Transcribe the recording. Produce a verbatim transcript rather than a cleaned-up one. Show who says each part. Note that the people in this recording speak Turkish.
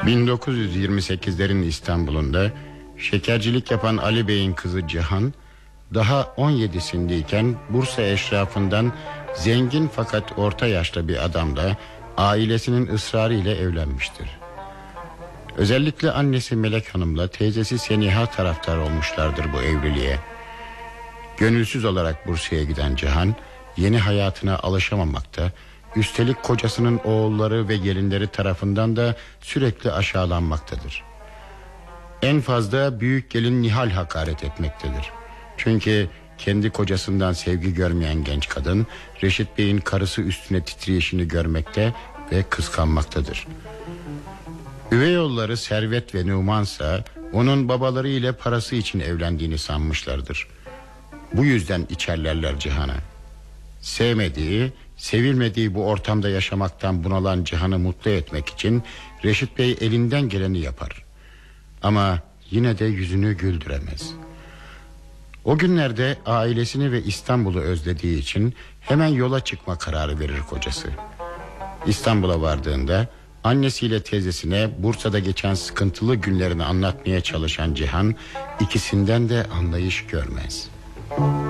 Speaker 1: bin dokuz yüz yirmi sekizlerin İstanbul'unda şekercilik yapan Ali Bey'in kızı Cihan daha on yedisindeyken Bursa eşrafından zengin fakat orta yaşta bir adamla ailesinin ısrarı ile evlenmiştir. Özellikle annesi Melek Hanım'la teyzesi Seniha taraftar olmuşlardır bu evliliğe. Gönülsüz olarak Bursa'ya giden Cihan yeni hayatına alışamamakta, üstelik kocasının oğulları ve gelinleri tarafından da sürekli aşağılanmaktadır. En fazla büyük gelin Nihal hakaret etmektedir. Çünkü kendi kocasından sevgi görmeyen genç kadın Reşit Bey'in karısı üstüne titriyişini görmekte ve kıskanmaktadır. Üvey oğulları Servet ve Numansa onun babaları ile parası için evlendiğini sanmışlardır. Bu yüzden içerlerler Cihan'a. Sevmediği, sevilmediği bu ortamda yaşamaktan bunalan Cihan'ı mutlu etmek için Reşit Bey elinden geleni yapar. Ama yine de yüzünü güldüremez. O günlerde ailesini ve İstanbul'u özlediği için hemen yola çıkma kararı verir kocası. İstanbul'a vardığında annesiyle teyzesine Bursa'da geçen sıkıntılı günlerini anlatmaya çalışan Cihan ikisinden de anlayış görmez.